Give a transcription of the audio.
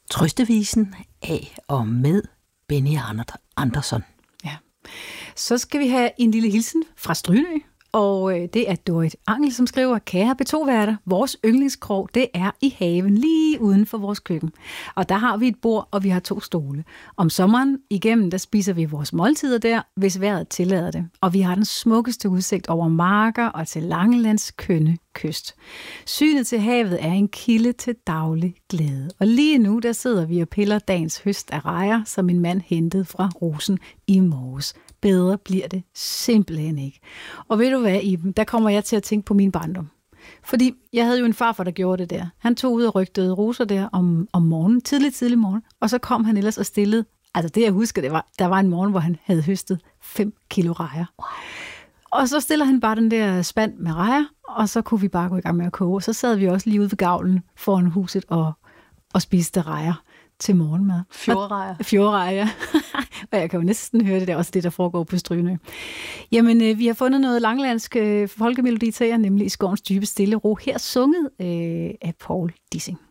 Trøstevisen af og med Benny Andersson. Ja. Så skal vi have en lille hilsen fra Strynø, og det er Dorit Angel, som skriver: Kære B2-værter, vores yndlingskrog, det er i haven lige uden for vores køkken. Og der har vi et bord, og vi har 2 stole. Om sommeren igennem, der spiser vi vores måltider der, hvis vejret tillader det. Og vi har den smukkeste udsigt over marker og til Langelands kønne kyst. Synet til havet er en kilde til daglig glæde. Og lige nu, der sidder vi og piller dagens høst af rejer, som min mand hentede fra Rosen i morges. Bedre bliver det simpelthen ikke. Og ved du hvad, Iben, der kommer jeg til at tænke på min barndom. Fordi jeg havde jo en farfar, der gjorde det der. Han tog ud og rygtede roser der om morgenen, tidlig morgen, og så kom han ellers og stillede, altså det jeg husker, der var en morgen, hvor han havde høstet 5 kilo rejer. Wow. Og så stiller han bare den der spand med rejer, og så kunne vi bare gå i gang med at koge. Så sad vi også lige ude ved gavlen foran huset og spiste rejer til morgenmad. Fjordrejer, ja. Og jeg kan jo næsten høre det, der også det, der foregår på Strynø. Jamen, vi har fundet noget langlandsk folkemelodi til jer, nemlig I skovens dybe stille ro, her sunget af Poul Dissing.